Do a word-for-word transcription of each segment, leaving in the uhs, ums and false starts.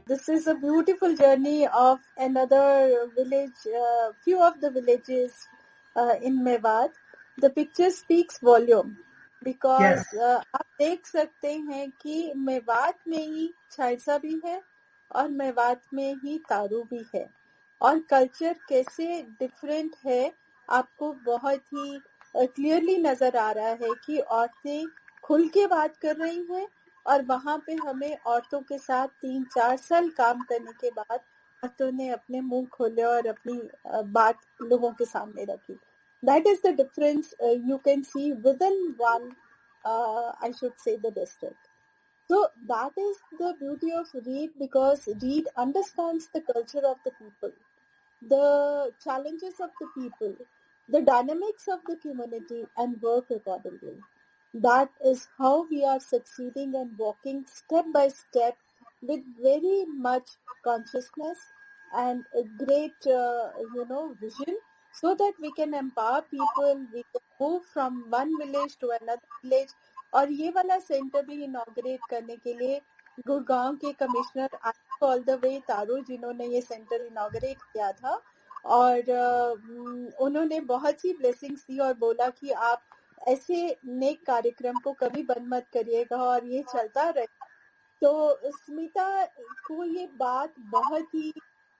this is a beautiful journey of another village, uh, few of the villages uh, in Mewat. The picture speaks volume because Yes. uh, आप देख सकते हैं कि मेवात में ही छालसा भी है और मेवात में ही तारू भी है और कल्चर कैसे डिफरेंट है आपको बहुत ही क्लियरली नजर आ रहा है कि औरतें खुल के बात कर रही हैं और वहाँ पे हमें औरतों के साथ तीन चार साल काम करने के बाद औरतों ने अपने मुंह खोले और अपनी बात लोगों के सामने रखी. That is the difference uh, you can see within one, uh, I should say, the district. So that is the beauty of Reed because Reed understands the culture of the people, the challenges of the people, the dynamics of the community and work accordingly. That is how we are succeeding and walking step by step with very much consciousness and a great, uh, you know, vision so that we can empower people, we can move from one village to another village. और ये वाला centre भी inaugurate करने के लिए गुड़गांव के commissioner all the way तारू जिन्होंने ये सेंटर इनॉग्रेट किया था और uh, उन्होंने बहुत सी ब्लेसिंग्स दी और बोला कि आप ऐसे नेक कार्यक्रम को कभी बंद मत करिएगा और ये चलता रहे. तो स्मिता को ये बात बहुत ही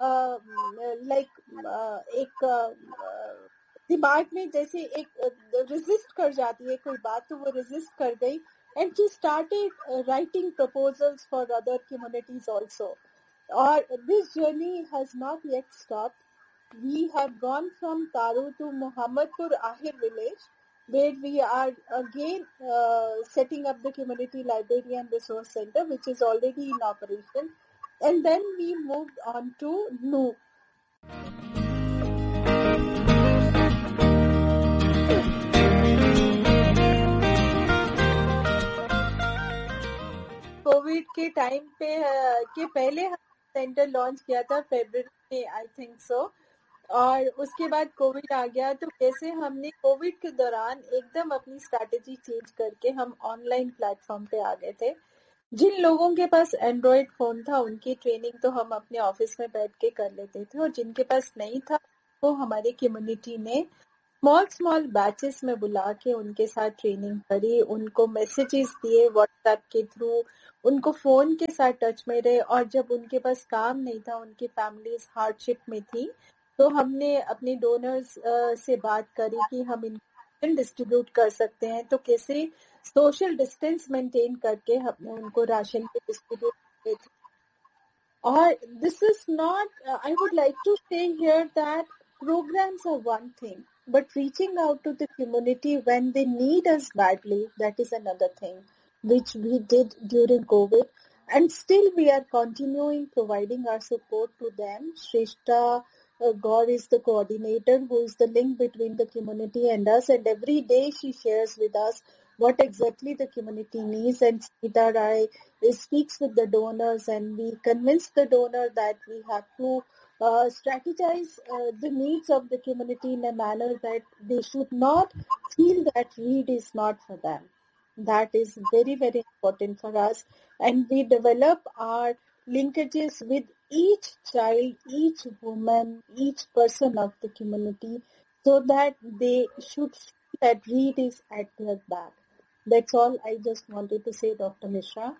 लाइक एक दिमाग में जैसे एक रेजिस्ट कर जाती है कोई बात तो वो रेजिस्ट कर गई and she started uh, writing proposals for other communities also. Or this journey has not yet stopped. We have gone from Taru to Muhammadpur Ahir village, where we are again uh, setting up the community library and resource center, which is already in operation. And then we moved on to Noor. Covid के time पे के पहले हम centre launch किया था फरवरी में I think so और उसके बाद कोविड आ गया तो कैसे हमने कोविड के दौरान एकदम अपनी स्ट्रैटेजी चेंज करके हम ऑनलाइन प्लेटफॉर्म पे आ गए थे. जिन लोगों के पास एंड्रॉइड फोन था उनकी ट्रेनिंग तो हम अपने ऑफिस में बैठ के कर लेते थे और जिनके पास नहीं था वो हमारी कम्युनिटी ने स्मॉल स्मॉल बैचेस में बुला के उनके साथ ट्रेनिंग करी, उनको मैसेजेस दिए व्हाट्सएप के थ्रू, उनको फोन के साथ टच में रहे और जब उनके पास काम नहीं था, उनकी फैमिलीज हार्डशिप में थी तो हमने अपने डोनर्स से बात करी कि हम इनको डिस्ट्रीब्यूट कर सकते हैं तो कैसे सोशल डिस्टेंस मेंटेन करके हमने उनको राशन के डिस्ट्रीब्यूट किए थे. और this is not, I would like to से here that programs are one thing, but reaching out to the community when they need us badly, that is another thing, which we did during COVID. And still we are continuing providing our support to them. Shrishta uh, Gaur is the coordinator who is the link between the community and us, and every day she shares with us what exactly the community needs, and Smita Rai speaks with the donors and we convince the donor that we have to Uh, strategize uh, the needs of the community in a manner that they should not feel that Reed is not for them. That is very, very important for us. And we develop our linkages with each child, each woman, each person of the community so that they should feel that Reed is at their back. That's all I just wanted to say, Doctor Mishra.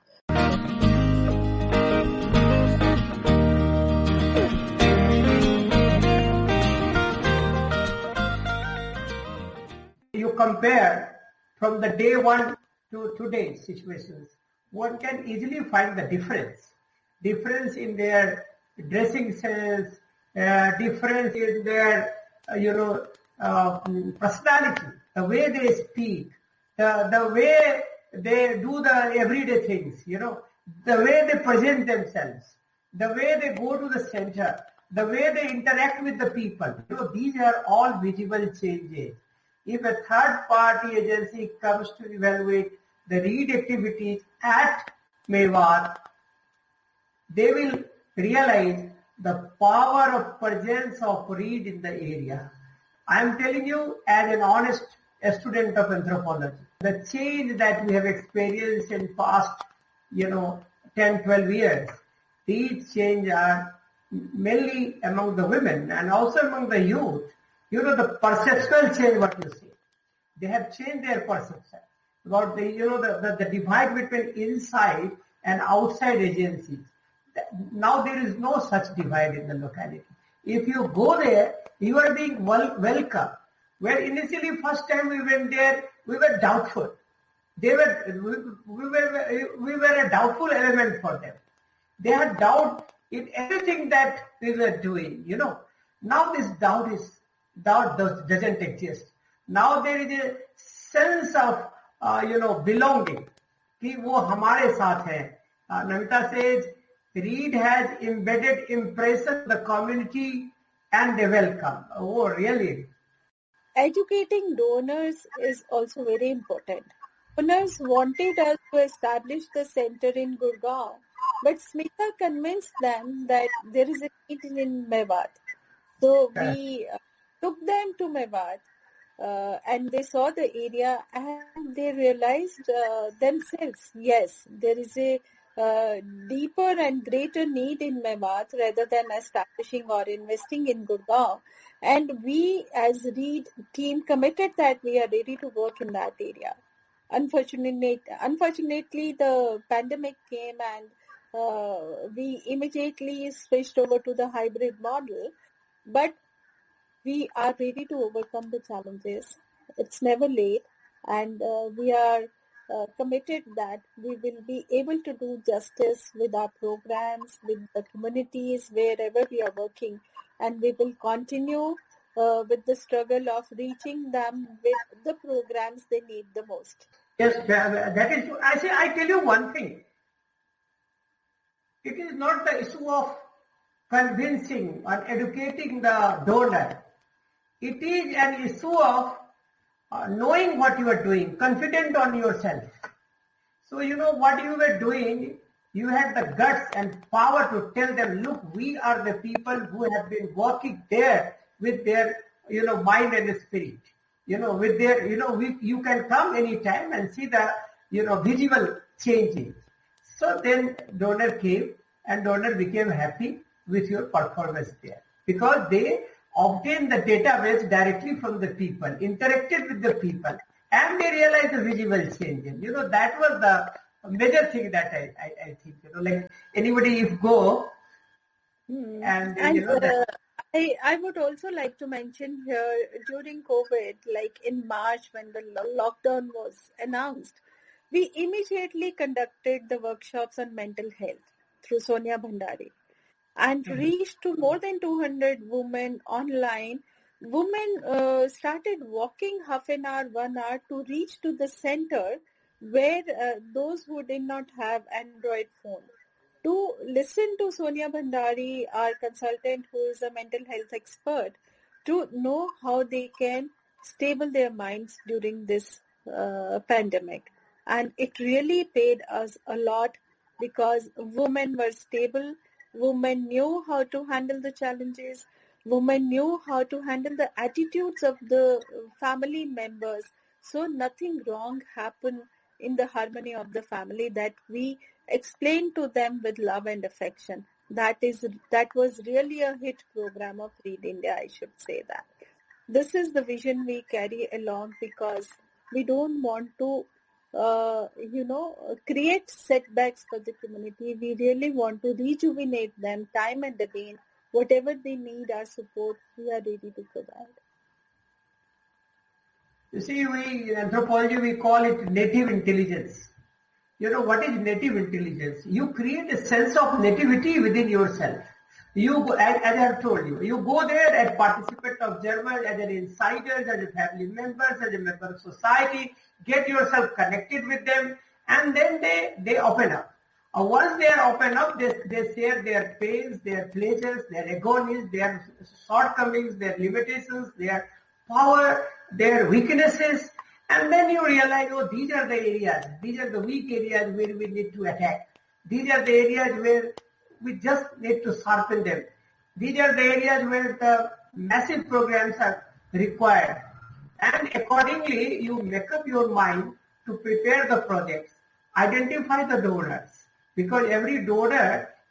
You compare from the day one to today's situations, one can easily find the difference. Difference in their dressing sense, uh, difference in their, uh, you know, uh, personality, the way they speak, the, the way they do the everyday things, you know, the way they present themselves, the way they go to the center, the way they interact with the people. You know, these are all visible changes. If a third-party agency comes to evaluate the Reed activities at Mewat, they will realize the power of presence of Reed in the area. I am telling you as an honest student of anthropology, the change that we have experienced in past, you know, ten, twelve years these change are mainly among the women and also among the youth. You know, the perceptual change, what you say. They have changed their perception about the, you know, the, the, the divide between inside and outside agencies. Now there is no such divide in the locality. If you go there, you are being well, welcome. Where initially first time we went there, we were doubtful. They were, we, we were, we were a doubtful element for them. They had doubt in everything that we were doing, you know. Now this doubt is, doubt does, doesn't exist. Now there is a sense of, uh, you know, belonging. कि वो हमारे साथ हैं. Uh, Namita says, Reed has embedded impression of the community and they welcome. Oh, really? Educating donors is also very important. Donors wanted us to establish the center in Gurgaon, but Smita convinced them that there is a need in Mewat. So we uh, took them to Mewat uh, and they saw the area and they realized uh, themselves, yes, there is a uh, deeper and greater need in Mewat rather than establishing or investing in Gurgaon. And we as Reed team committed that we are ready to work in that area. Unfortunately, unfortunately, the pandemic came and uh, we immediately switched over to the hybrid model. But we are ready to overcome the challenges. It's never late, and uh, we are uh, committed that we will be able to do justice with our programs, with the communities, wherever we are working, and we will continue uh, with the struggle of reaching them with the programs they need the most. Yes, that is, I say, I tell you one thing. It is not the issue of convincing or educating the donor. It is an issue of uh, knowing what you are doing, confident on yourself. So you know what you were doing, you had the guts and power to tell them, look, we are the people who have been working there with their, you know, mind and spirit. You know, with their, you know, we, you can come anytime and see the, you know, visible changes. So then donor came and donor became happy with your performance there because they obtained the database directly from the people, interacted with the people, and they realized the visible changes. You know, that was the major thing that I, I, I think, you know, like anybody if go hmm. and, and, you know, that, uh, I, I would also like to mention here during COVID, like in March when the lockdown was announced, we immediately conducted the workshops on mental health through Sonia Bhandari and mm-hmm. reached to more than two hundred women online. Women uh, started walking half an hour, one hour to reach to the center where uh, those who did not have Android phone. To listen to Sonia Bhandari, our consultant who is a mental health expert, to know how they can stable their minds during this uh, pandemic. And it really paid us a lot because women were stable, women knew how to handle the challenges, women knew how to handle the attitudes of the family members. So nothing wrong happened in the harmony of the family that we explained to them with love and affection. That is, that was really a hit program of Reed India, I should say that. This is the vision we carry along because we don't want to, uh, you know, create setbacks for the community. We really want to rejuvenate them time and again. Whatever they need, our support, we are ready to provide. You see, we in anthropology, we call it native intelligence. You know, what is native intelligence? You create a sense of nativity within yourself. You, go, as, as I have told you, you go there as participant observer, as an insider, as a family member, as a member of society, get yourself connected with them, and then they, they open up. Uh, once they are open up, they, they share their pains, their pleasures, their agonies, their shortcomings, their limitations, their power, their weaknesses, and then you realize, oh, these are the areas, these are the weak areas where we need to attack. These are the areas where we just need to sharpen them. These are the areas where the massive programs are required. And accordingly, you make up your mind to prepare the projects, identify the donors, because every donor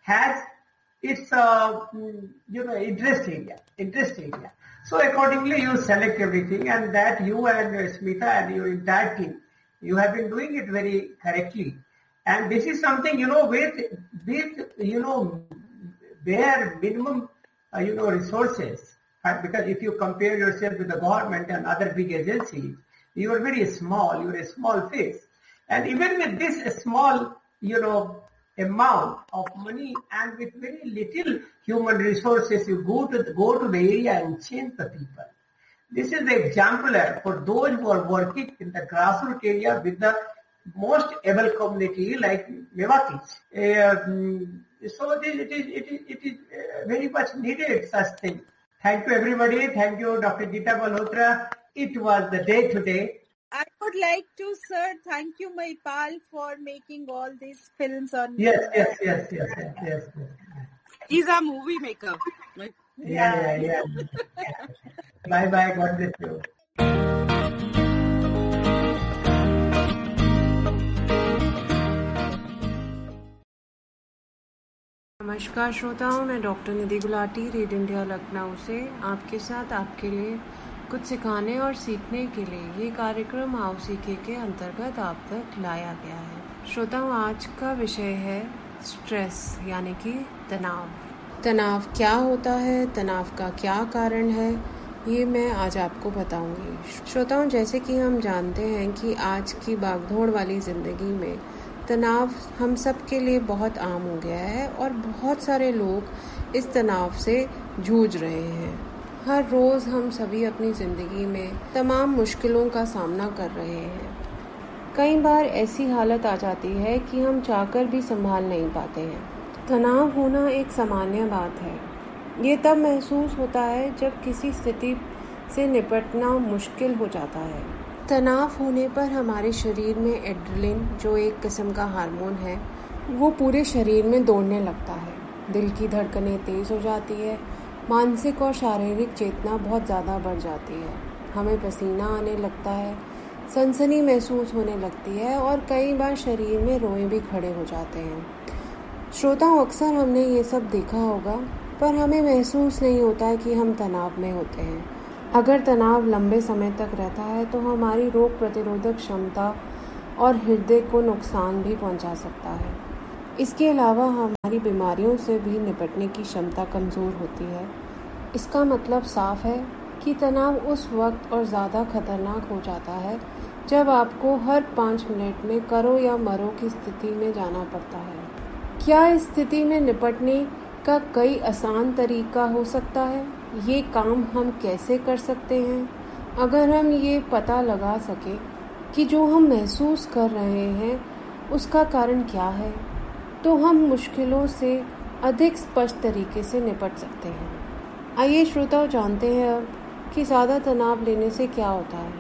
has its uh, you know interest area, interest area. So accordingly, you select everything, and that you and uh, Smita and your entire team, you have been doing it very correctly. And this is something, you know, with with you know bare minimum uh, you know resources. Uh, because if you compare yourself with the government and other big agencies, you are very small. You are a small fish. And even with this small, you know, amount of money and with very little human resources, you go to the, go to the area and change the people. This is the exemplar for those who are working in the grassroots area with the most able community like Mewatis. Um, so it is, it is, it is, it is uh, very much needed such thing. Thank you everybody. Thank you, Doctor Geeta Malhotra. It was the day today. I would like to, sir, thank you, Mahipal, for making all these films on. Yes, yes, yes, yes, yes, yes. yes. He's a movie maker. Yeah, yeah, yeah. Bye, bye. God bless you. नमस्कार श्रोताओं, मैं doctor निधि Gulati, read India Lucknow से आपके साथ आपके लिए कुछ सिखाने और सीखने के लिए ये कार्यक्रम आओ सीखे के अंतर्गत आप तक लाया गया है। श्रोताओं, आज का विषय है स्ट्रेस यानी कि तनाव। तनाव क्या होता है, तनाव का क्या कारण है, ये मैं आज आपको बताऊंगी। श्रोताओं, जैसे कि हम जानते हैं कि आज की भागदौड़ वाली ज़िंदगी में तनाव हम सब के लिए बहुत आम हो गया है और बहुत सारे लोग इस तनाव से जूझ रहे हैं। हर रोज़ हम सभी अपनी ज़िंदगी में तमाम मुश्किलों का सामना कर रहे हैं। कई बार ऐसी हालत आ जाती है कि हम चाहकर भी संभाल नहीं पाते हैं। तनाव होना एक सामान्य बात है। ये तब महसूस होता है जब किसी स्थिति से निपटना मुश्किल हो जाता है। तनाव होने पर हमारे शरीर में एड्रेनलिन, जो एक किस्म का हार्मोन है, वो पूरे शरीर में दौड़ने लगता है। दिल की धड़कनें तेज़ हो जाती है, मानसिक और शारीरिक चेतना बहुत ज़्यादा बढ़ जाती है। हमें पसीना आने लगता है, सनसनी महसूस होने लगती है और कई बार शरीर में रोए भी खड़े हो जाते हैं। श्रोताओं, अक्सर हमने ये सब देखा होगा, पर हमें महसूस नहीं होता है कि हम तनाव में होते हैं। अगर तनाव लंबे समय तक रहता है तो हमारी रोग प्रतिरोधक क्षमता और हृदय को नुकसान भी पहुंचा सकता है। इसके अलावा हमारी बीमारियों से भी निपटने की क्षमता कमज़ोर होती है। इसका मतलब साफ है कि तनाव उस वक्त और ज़्यादा खतरनाक हो जाता है जब आपको हर पाँच मिनट में करो या मरो की स्थिति में जाना पड़ता है। क्या इस स्थिति में निपटने का कोई आसान तरीका हो सकता है? ये काम हम कैसे कर सकते हैं? अगर हम ये पता लगा सके कि जो हम महसूस कर रहे हैं उसका कारण क्या है, तो हम मुश्किलों से अधिक स्पष्ट तरीके से निपट सकते हैं। आइए श्रोताओं, जानते हैं अब कि ज़्यादा तनाव लेने से क्या होता है।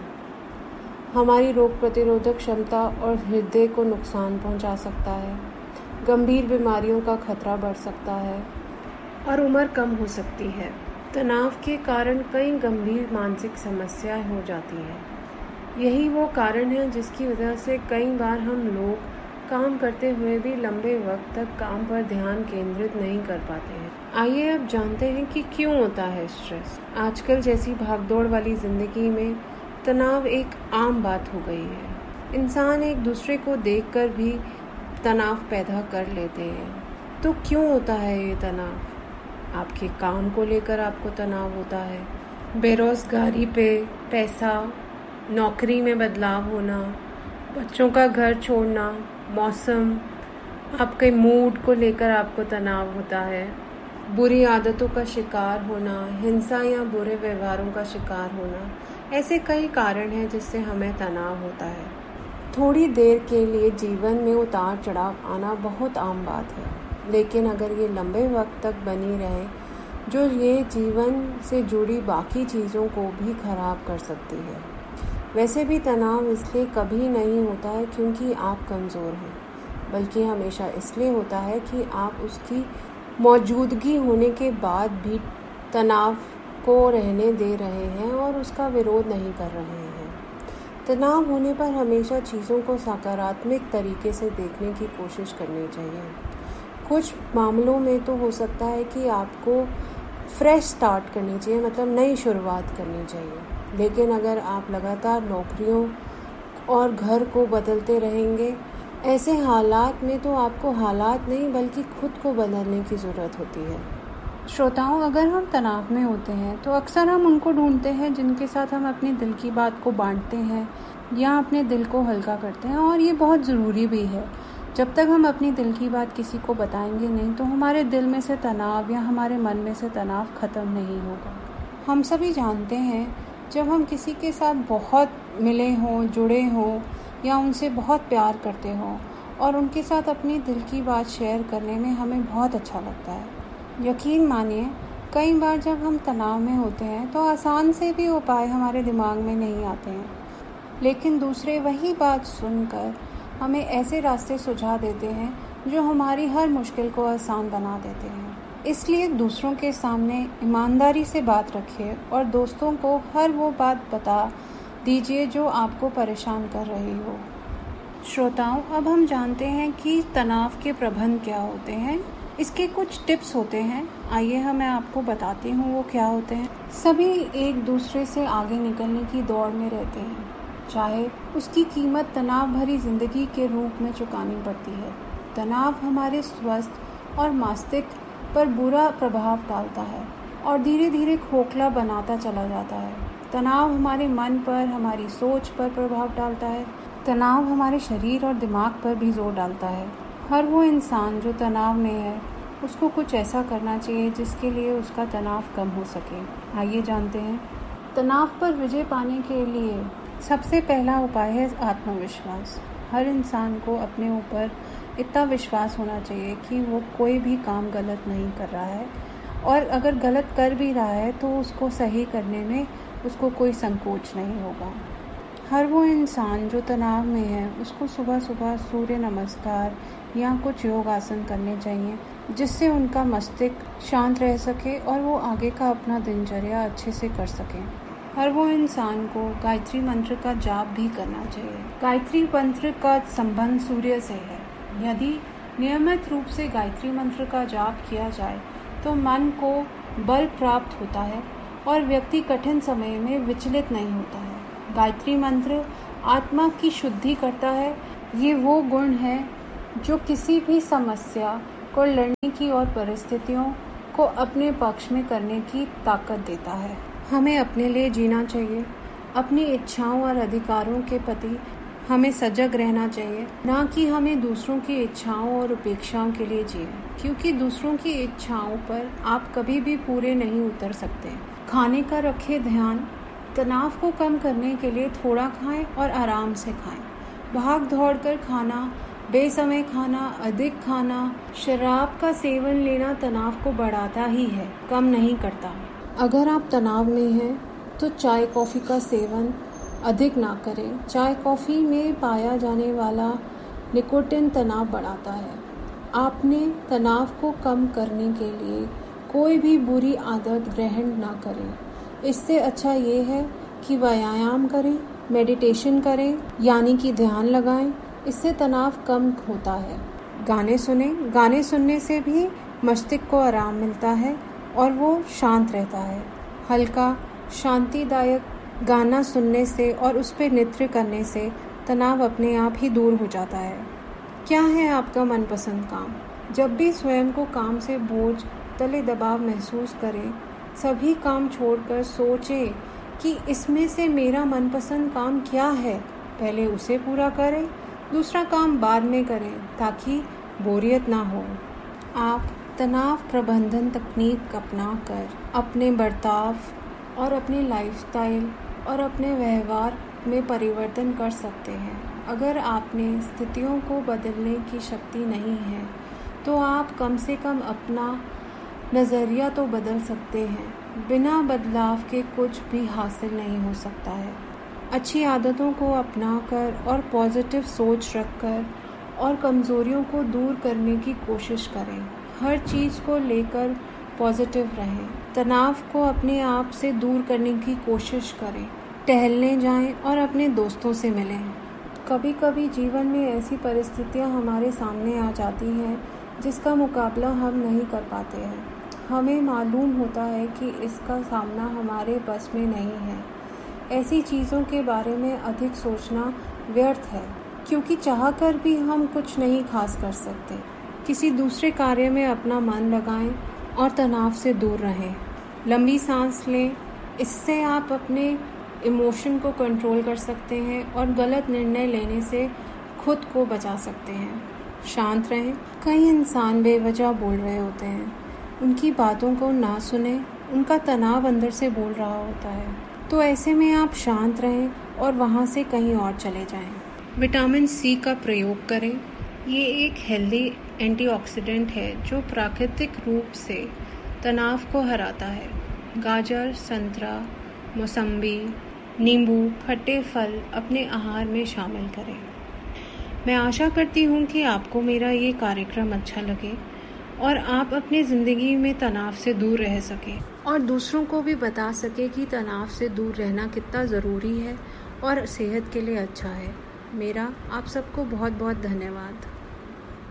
हमारी रोग प्रतिरोधक क्षमता और हृदय को नुकसान पहुंचा सकता है, गंभीर बीमारियों का खतरा बढ़ सकता है और उम्र कम हो सकती है। तनाव के कारण कई गंभीर मानसिक समस्याएं हो जाती है। यही वो कारण है जिसकी वजह से कई बार हम लोग काम करते हुए भी लंबे वक्त तक काम पर ध्यान केंद्रित नहीं कर पाते हैं। आइए अब जानते हैं कि क्यों होता है स्ट्रेस। आजकल जैसी भागदौड़ वाली ज़िंदगी में तनाव एक आम बात हो गई है। इंसान एक दूसरे को देखकर भी तनाव पैदा कर लेते हैं। तो क्यों होता है ये तनाव? आपके काम को लेकर आपको तनाव होता है, बेरोजगारी पे, पैसा, नौकरी में बदलाव होना, बच्चों का घर छोड़ना, मौसम, आपके मूड को लेकर आपको तनाव होता है, बुरी आदतों का शिकार होना, हिंसा या बुरे व्यवहारों का शिकार होना। ऐसे कई कारण हैं जिससे हमें तनाव होता है। थोड़ी देर के लिए जीवन में उतार चढ़ाव आना बहुत आम बात है, लेकिन अगर ये लंबे वक्त तक बनी रहे, जो ये जीवन से जुड़ी बाकी चीज़ों को भी खराब कर सकती है। वैसे भी तनाव इसलिए कभी नहीं होता है क्योंकि आप कमज़ोर हैं, बल्कि हमेशा इसलिए होता है कि आप उसकी मौजूदगी होने के बाद भी तनाव को रहने दे रहे हैं और उसका विरोध नहीं कर रहे हैं। तनाव होने पर हमेशा चीज़ों को सकारात्मक तरीके से देखने की कोशिश करनी चाहिए। कुछ मामलों में तो हो सकता है कि आपको फ्रेश स्टार्ट करनी चाहिए, मतलब नई शुरुआत करनी चाहिए। लेकिन अगर आप लगातार नौकरियों और घर को बदलते रहेंगे, ऐसे हालात में तो आपको हालात नहीं बल्कि खुद को बदलने की ज़रूरत होती है। श्रोताओं, अगर हम तनाव में होते हैं तो अक्सर हम उनको ढूंढते हैं जिनके साथ हम अपने दिल की बात को बांटते हैं या अपने दिल को हल्का करते हैं, और ये बहुत ज़रूरी भी है। जब तक हम अपनी दिल की बात किसी को बताएंगे नहीं तो हमारे दिल में से तनाव या हमारे मन में से तनाव ख़त्म नहीं होगा। हम सभी जानते हैं, जब हम किसी के साथ बहुत मिले हों, जुड़े हों या उनसे बहुत प्यार करते हों और उनके साथ अपनी दिल की बात शेयर करने में हमें बहुत अच्छा लगता है। यकीन मानिए, कई बार जब हम तनाव में होते हैं तो आसान से भी उपाय हमारे दिमाग में नहीं आते हैं, लेकिन दूसरे वही बात सुनकर हमें ऐसे रास्ते सुझा देते हैं जो हमारी हर मुश्किल को आसान बना देते हैं। इसलिए दूसरों के सामने ईमानदारी से बात रखिए और दोस्तों को हर वो बात बता दीजिए जो आपको परेशान कर रही हो। श्रोताओं, अब हम जानते हैं कि तनाव के प्रबंधन क्या होते हैं। इसके कुछ टिप्स होते हैं, आइए हम मैं आपको बताती हूँ वो क्या होते हैं। सभी एक दूसरे से आगे निकलने की दौड़ में रहते हैं, चाहे उसकी कीमत तनाव भरी जिंदगी के रूप में चुकानी पड़ती है। तनाव हमारे स्वास्थ्य और मस्तिष्क पर बुरा प्रभाव डालता है और धीरे धीरे खोखला बनाता चला जाता है। तनाव हमारे मन पर, हमारी सोच पर प्रभाव डालता है। तनाव हमारे शरीर और दिमाग पर भी जोर डालता है। हर वो इंसान जो तनाव में है उसको कुछ ऐसा करना चाहिए जिसके लिए उसका तनाव कम हो सके। आइए जानते हैं। तनाव पर विजय पाने के लिए सबसे पहला उपाय है आत्मविश्वास। हर इंसान को अपने ऊपर इतना विश्वास होना चाहिए कि वो कोई भी काम गलत नहीं कर रहा है, और अगर गलत कर भी रहा है तो उसको सही करने में उसको कोई संकोच नहीं होगा। हर वो इंसान जो तनाव में है उसको सुबह सुबह सूर्य नमस्कार या कुछ योग आसन करने चाहिए, जिससे उनका मस्तिष्क शांत रह सके और वो आगे का अपना दिनचर्या अच्छे से कर सकें। हर वो इंसान को गायत्री मंत्र का जाप भी करना चाहिए। गायत्री मंत्र का संबंध सूर्य से है। यदि नियमित रूप से गायत्री मंत्र का जाप किया जाए तो मन को बल प्राप्त होता है और व्यक्ति कठिन समय में विचलित नहीं होता है। गायत्री मंत्र आत्मा की शुद्धि करता है। ये वो गुण है जो किसी भी समस्या को लड़ने की और परिस्थितियों को अपने पक्ष में करने की ताकत देता है। हमें अपने लिए जीना चाहिए। अपनी इच्छाओं और अधिकारों के प्रति हमें सजग रहना चाहिए, ना कि हमें दूसरों की इच्छाओं और अपेक्षाओं के लिए जिए, क्योंकि दूसरों की इच्छाओं पर आप कभी भी पूरे नहीं उतर सकते। खाने का रखें ध्यान। तनाव को कम करने के लिए थोड़ा खाएं और आराम से खाएं। भाग दौड़ कर खाना, बेसमय खाना, अधिक खाना, शराब का सेवन लेना तनाव को बढ़ाता ही है, कम नहीं करता। अगर आप तनाव में हैं तो चाय कॉफ़ी का सेवन अधिक ना करें। चाय कॉफ़ी में पाया जाने वाला निकोटिन तनाव बढ़ाता है। आपने तनाव को कम करने के लिए कोई भी बुरी आदत ग्रहण ना करें। इससे अच्छा ये है कि व्यायाम करें, मेडिटेशन करें, यानी कि ध्यान लगाएं। इससे तनाव कम होता है। गाने सुनें। गाने सुनने से भी मस्तिष्क को आराम मिलता है और वो शांत रहता है। हल्का शांतिदायक गाना सुनने से और उस पर नृत्य करने से तनाव अपने आप ही दूर हो जाता है। क्या है आपका मनपसंद काम? जब भी स्वयं को काम से बोझ तले दबाव महसूस करें, सभी काम छोड़कर सोचें कि इसमें से मेरा मनपसंद काम क्या है। पहले उसे पूरा करें, दूसरा काम बाद में करें ताकि बोरियत ना हो। आप तनाव प्रबंधन तकनीक अपनाकर अपने बर्ताव और अपने लाइफस्टाइल और अपने व्यवहार में परिवर्तन कर सकते हैं। अगर आपने स्थितियों को बदलने की शक्ति नहीं है तो आप कम से कम अपना नज़रिया तो बदल सकते हैं। बिना बदलाव के कुछ भी हासिल नहीं हो सकता है। अच्छी आदतों को अपनाकर और पॉजिटिव सोच रखकर और कमज़ोरियों को दूर करने की कोशिश करें। हर चीज़ को लेकर पॉजिटिव रहें। तनाव को अपने आप से दूर करने की कोशिश करें। टहलने जाएं और अपने दोस्तों से मिलें। कभी कभी जीवन में ऐसी परिस्थितियां हमारे सामने आ जाती हैं जिसका मुकाबला हम नहीं कर पाते हैं। हमें मालूम होता है कि इसका सामना हमारे बस में नहीं है। ऐसी चीज़ों के बारे में अधिक सोचना व्यर्थ है, क्योंकि चाह कर भी हम कुछ नहीं खास कर सकते। किसी दूसरे कार्य में अपना मन लगाएं और तनाव से दूर रहें। लंबी सांस लें, इससे आप अपने इमोशन को कंट्रोल कर सकते हैं और गलत निर्णय लेने से खुद को बचा सकते हैं। शांत रहें। कई इंसान बेवजह बोल रहे होते हैं, उनकी बातों को ना सुने, उनका तनाव अंदर से बोल रहा होता है। तो ऐसे में आप शांत रहें और वहाँ से कहीं और चले जाएं। विटामिन सी का प्रयोग करें। ये एक हेल्दी एंटीऑक्सीडेंट है जो प्राकृतिक रूप से तनाव को हराता है। गाजर, संतरा, मौसम्बी, नींबू, खट्टे फल अपने आहार में शामिल करें। मैं आशा करती हूँ कि आपको मेरा ये कार्यक्रम अच्छा लगे और आप अपनी ज़िंदगी में तनाव से दूर रह सकें और दूसरों को भी बता सकें कि तनाव से दूर रहना कितना ज़रूरी है और सेहत के लिए अच्छा है। मेरा आप सबको बहुत बहुत धन्यवाद।